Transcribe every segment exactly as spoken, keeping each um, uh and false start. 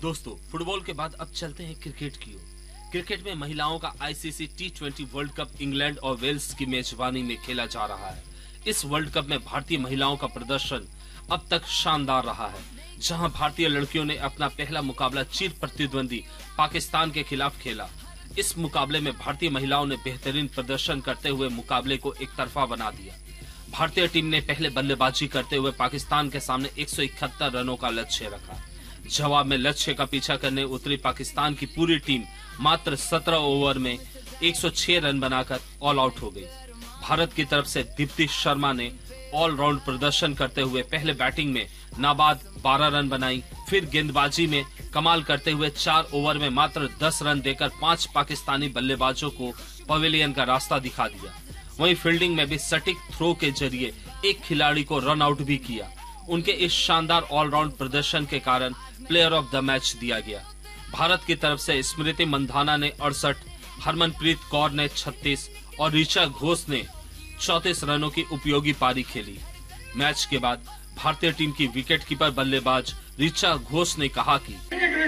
दोस्तों, फुटबॉल के बाद अब चलते हैं क्रिकेट की ओर। क्रिकेट में महिलाओं का ICC T twenty world cup England और वेल्स की मेजबानी में खेला जा रहा है। इस वर्ल्ड कप में भारतीय महिलाओं का प्रदर्शन अब तक शानदार रहा है, जहां भारतीय लड़कियों ने अपना पहला मुकाबला चिर प्रतिद्वंदी पाकिस्तान के खिलाफ खेला। इस मुकाबले में भारतीय महिलाओं ने बेहतरीन प्रदर्शन करते हुए मुकाबले को एक तरफा बना दिया। भारतीय टीम ने पहले बल्लेबाजी करते हुए पाकिस्तान के सामने एक सौ इकहत्तर रनों का लक्ष्य रखा। जवाब में लक्ष्य का पीछा करने उतरी पाकिस्तान की पूरी टीम मात्र सत्रह ओवर में एक सौ छह रन बनाकर ऑल आउट हो गई। भारत की तरफ से दीप्ति शर्मा ने ऑल राउंड प्रदर्शन करते हुए पहले बैटिंग में नाबाद बारह रन बनाई, फिर गेंदबाजी में कमाल करते हुए चार ओवर में मात्र दस रन देकर पांच पाकिस्तानी बल्लेबाजों को पवेलियन का रास्ता दिखा दिया। वहीं फील्डिंग में भी सटीक थ्रो के जरिए एक खिलाड़ी को रन आउट भी किया। उनके इस शानदार ऑलराउंड प्रदर्शन के कारण प्लेयर ऑफ द मैच दिया गया। भारत की तरफ से स्मृति मंधाना ने अड़सठ, हरमनप्रीत कौर ने छत्तीस और ऋचा घोष ने चौंतीस रनों की उपयोगी पारी खेली। मैच के बाद भारतीय टीम की विकेटकीपर बल्लेबाज ऋचा घोष ने कहा कि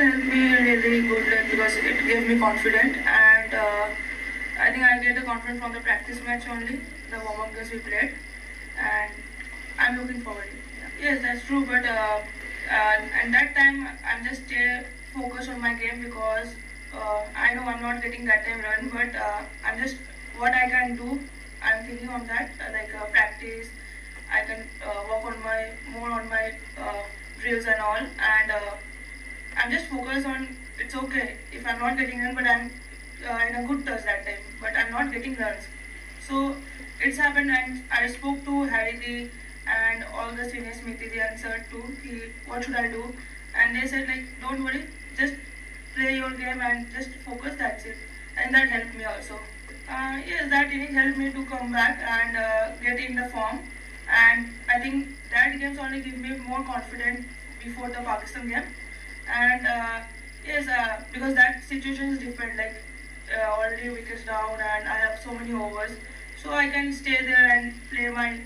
I think I get the confidence from the practice match only, the warm-up games we played, and I'm looking forward. Yeah. Yes, that's true, but uh, uh, at that time I'm just stay focused on my game because uh, I know I'm not getting that time run, but uh, I'm just what I can do. I'm thinking on that, uh, like uh, practice. I can uh, work on my more on my uh, drills and all, and uh, I'm just focused on. It's okay if I'm not getting run, but I'm Uh, in a good touch that time, but I'm not getting runs. So it's happened, and I spoke to Harry D and all the senior Smithy they answered too. He, what should I do? And they said like, don't worry, just play your game and just focus. That's it, and that helped me also. Uh, yes, that inning helped me to come back and uh, get in the form. And I think that games only give me more confidence before the Pakistan game. And uh, yes, uh, because that situation is different. Like. Uh, already wickets down and I have so many overs, so I can stay there and play my